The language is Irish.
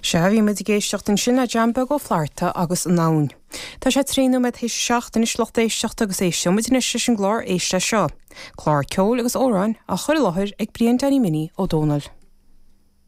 Se bhí me géistecht in sin a jamba go flairta agus an nán. Tá sé tríú me hís seach in islocht éisteach agus éisio me duine sin glár éiste seo. Chlár ceol agus óráin a chuir láthir ag brion Danny Mini ó Donald.